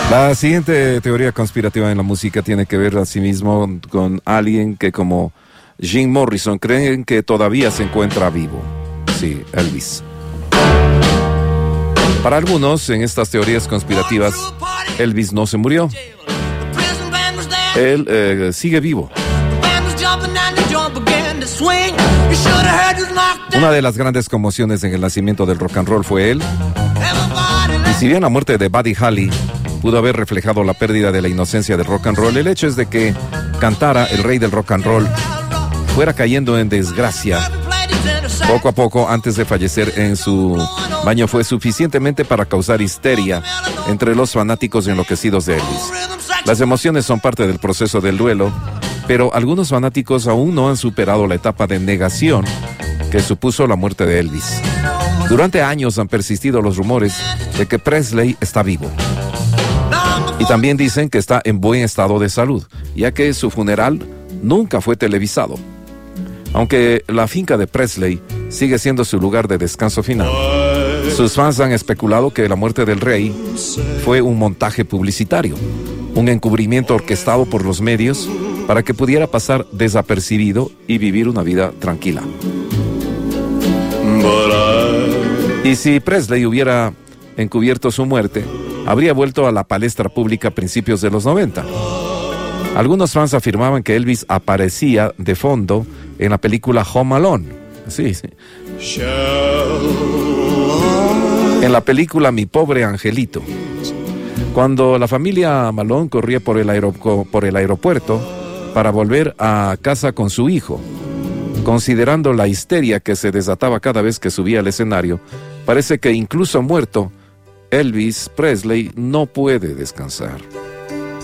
La siguiente teoría conspirativa en la música tiene que ver asimismo con alguien que, como Jim Morrison, creen que todavía se encuentra vivo. Sí, Elvis. Para algunos, en estas teorías conspirativas, Elvis no se murió. Él sigue vivo. Una de las grandes conmociones en el nacimiento del rock and roll fue él. Y si bien la muerte de Buddy Holly pudo haber reflejado la pérdida de la inocencia del rock and roll, el hecho es de que cantara el rey del rock and roll fuera cayendo en desgracia poco a poco antes de fallecer en su baño fue suficientemente para causar histeria entre los fanáticos enloquecidos de Elvis. Las emociones son parte del proceso del duelo, pero algunos fanáticos aún no han superado la etapa de negación que supuso la muerte de Elvis. Durante años han persistido los rumores de que Presley está vivo. Y también dicen que está en buen estado de salud, ya que su funeral nunca fue televisado. Aunque la finca de Presley sigue siendo su lugar de descanso final. Sus fans han especulado que la muerte del rey fue un montaje publicitario, un encubrimiento orquestado por los medios para que pudiera pasar desapercibido y vivir una vida tranquila. Y si Presley hubiera encubierto su muerte, habría vuelto a la palestra pública a principios de los 90. Algunos fans afirmaban que Elvis aparecía de fondo en la película Home Alone. Sí. En la película Mi Pobre Angelito. Cuando la familia Malone corría por el aeropuerto para volver a casa con su hijo, considerando la histeria que se desataba cada vez que subía al escenario, parece que incluso muerto, Elvis Presley no puede descansar.